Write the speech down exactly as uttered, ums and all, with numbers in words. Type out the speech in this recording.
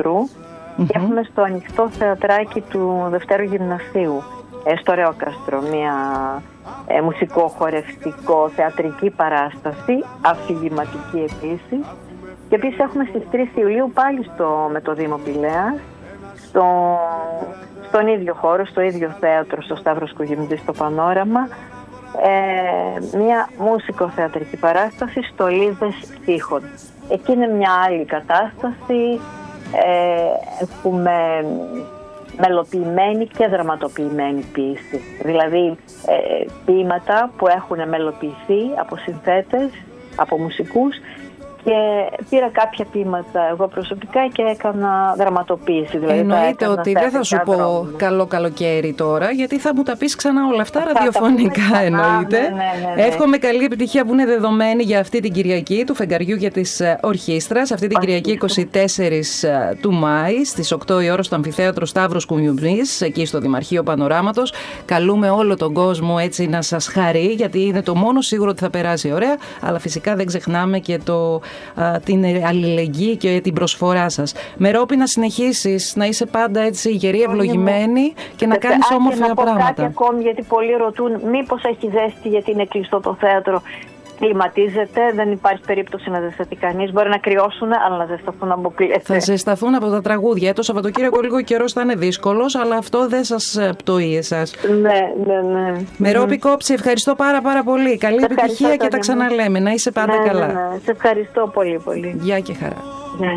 χορού mm-hmm. και έχουμε στο ανοιχτό θεατράκι του Δευτέρου Γυμνασίου, στο Ρεόκαστρο, μια ε, μουσικό-χορευτικό θεατρική παράσταση, αφηγηματική επίσης. Και επίσης έχουμε στις τρεις Ιουλίου πάλι στο, με το Δήμο Πηλαίας, στο, στον ίδιο χώρο, στο ίδιο θέατρο, στο Σταύρος Κουγιμητζή, στο Πανόραμα, ε, μια μουσικοθεατρική παράσταση, Στολίδες Τείχων. Εκεί είναι μια άλλη κατάσταση, ε, έχουμε μελοποιημένη και δραματοποιημένη ποίηση. Δηλαδή ε, ποίηματα που έχουν μελοποιηθεί από συνθέτες, από μουσικούς, και πήρα κάποια ποίηματα εγώ προσωπικά και έκανα δραματοποίηση. Δηλαδή εννοείται ότι δεν θα σου πω δρόμια. Καλό καλοκαίρι τώρα, γιατί θα μου τα πεις ξανά όλα αυτά θα ραδιοφωνικά ξανά, εννοείται. Ναι, ναι, ναι, ναι. Εύχομαι καλή επιτυχία που είναι δεδομένη για αυτή την Κυριακή του Φεγγαριού και της Ορχήστρας. Αυτή την Κυριακή εικοστή τέταρτη του Μάη στις οκτώ η ώρα στο Αμφιθέατρο Σταύρος Κουγιμητζής, εκεί στο Δημαρχείο Πανοράματος. Καλούμε όλο τον κόσμο έτσι να σας χαρεί, γιατί είναι το μόνο σίγουρο ότι θα περάσει ωραία, αλλά φυσικά δεν ξεχνάμε και το την αλληλεγγύη και την προσφορά σας. Μερόπη, να συνεχίσεις να είσαι πάντα έτσι γερή, ευλογημένη και να κάνεις όμορφα πράγματα. Να πω κάτι ακόμη, γιατί πολλοί ρωτούν μήπως έχει ζέστη γιατί είναι κλειστό το θέατρο. Κλιματίζεται, δεν υπάρχει περίπτωση να ζεσταθεί κανείς. Μπορεί να κρυώσουν, αλλά να ζεσταθούν αποκλείεται. Θα ζεσταθούν από τα τραγούδια. Το Σαββατοκύριακο λίγο καιρός θα είναι δύσκολος, αλλά αυτό δεν σας πτωεί εσάς. Ναι, ναι, ναι. Μερόπη Κόψη, ευχαριστώ πάρα πάρα πολύ. Καλή επιτυχία και τα ξαναλέμε. Να είσαι πάντα ναι, καλά. Ναι, ναι. Σε ευχαριστώ πολύ πολύ. Γεια και χαρά. Ναι.